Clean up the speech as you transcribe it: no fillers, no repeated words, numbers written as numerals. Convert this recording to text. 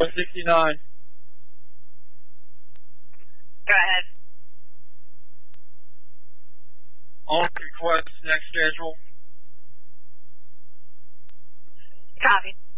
69. Go ahead. All requests next schedule. Copy.